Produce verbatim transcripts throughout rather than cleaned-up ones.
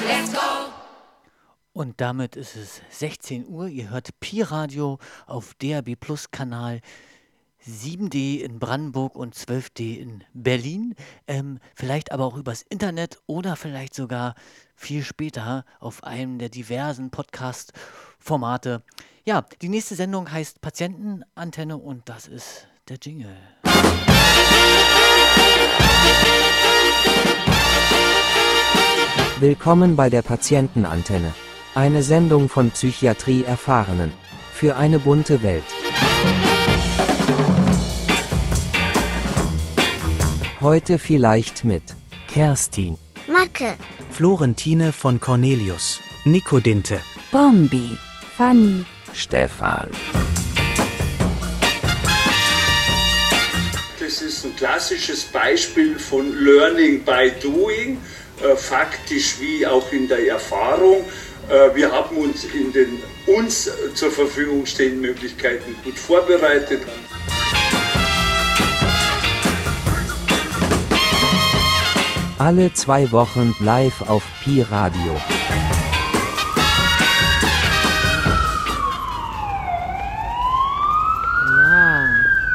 Und damit ist es sechzehn Uhr. Ihr hört Pi-Radio auf D A B Plus Kanal sieben D in Brandenburg und zwölf D in Berlin. Ähm, vielleicht aber auch übers Internet oder vielleicht sogar viel später auf einem der diversen Podcast-Formate. Ja, die nächste Sendung heißt Patientenantenne und das ist der Jingle. Willkommen bei der Patientenantenne. Eine Sendung von Psychiatrie-Erfahrenen. Für eine bunte Welt. Heute vielleicht mit Kerstin, Macke, Florentine von Cornelius, Nico Dinte, Bombi, Fanny, Stefan. Das ist ein klassisches Beispiel von Learning by Doing, äh, faktisch wie auch in der Erfahrung. Äh, wir haben uns in den uns zur Verfügung stehenden Möglichkeiten gut vorbereitet. alle zwei Wochen live auf Pi-Radio. Ja,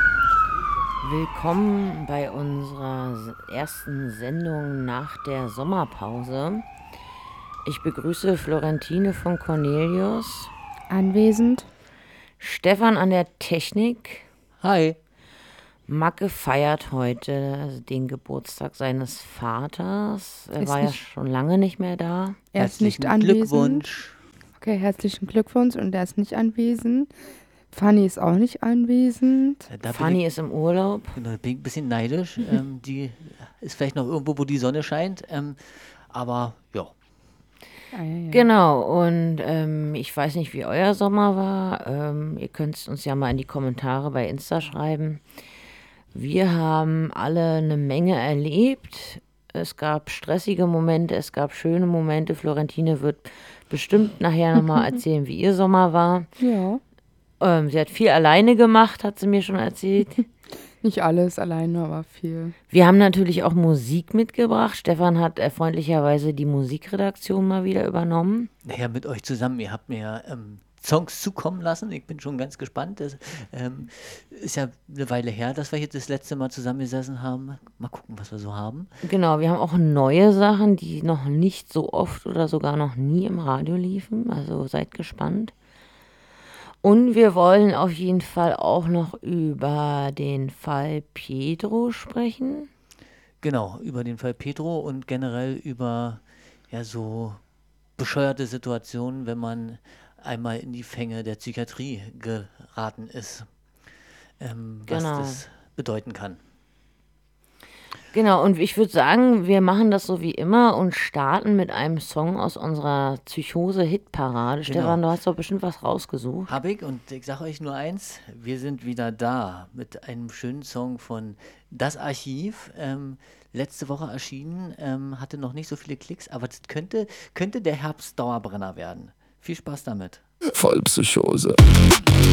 willkommen bei unserer ersten Sendung nach der Sommerpause. Ich begrüße Florentine von Cornelius. Anwesend. Stefan an der Technik. Hi. Macke feiert heute den Geburtstag seines Vaters. Er Ist war ja nicht- schon lange nicht mehr da. Er ist nicht Herzlichen anwesend. Glückwunsch. Okay, herzlichen Glückwunsch und er ist nicht anwesend. Fanny ist auch nicht anwesend. Äh, Da bin Fanny ich, ist im Urlaub. genau, bin ich ein bisschen neidisch. ähm, die ist vielleicht noch irgendwo, wo die Sonne scheint. Ähm, aber ja. Ah, ja, ja. Genau, und ähm, ich weiß nicht, wie euer Sommer war. Ähm, ihr könnt es uns ja mal in die Kommentare bei Insta schreiben. Wir haben alle eine Menge erlebt. Es gab stressige Momente, es gab schöne Momente. Florentine wird bestimmt nachher nochmal erzählen, wie ihr Sommer war. Ja, Ähm, sie hat viel alleine gemacht, hat sie mir schon erzählt. nicht alles alleine, aber viel. Wir haben natürlich auch Musik mitgebracht. Stefan hat äh, freundlicherweise die Musikredaktion mal wieder übernommen. Naja, mit euch zusammen. Ihr habt mir ähm, Songs zukommen lassen. Ich bin schon ganz gespannt. Das ähm, ist ja eine Weile her, dass wir hier das letzte Mal zusammengesessen haben. Mal gucken, was wir so haben. Genau, wir haben auch neue Sachen, die noch nicht so oft oder sogar noch nie im Radio liefen. Also seid gespannt. Und wir wollen auf jeden Fall auch noch über den Fall Pietro sprechen. Genau, über den Fall Pedro und generell über ja so bescheuerte Situationen, wenn man einmal in die Fänge der Psychiatrie geraten ist. Ähm, was Genau. das bedeuten kann. Genau, und ich würde sagen, wir machen das so wie immer und starten mit einem Song aus unserer Psychose-Hitparade. Stefan, du hast doch bestimmt was rausgesucht. Hab ich und ich sage euch nur eins, wir sind wieder da mit einem schönen Song von Das Archiv. Ähm, letzte Woche erschienen, ähm, hatte noch nicht so viele Klicks, aber das könnte, könnte der Herbst-Dauerbrenner werden. Viel Spaß damit. Vollpsychose.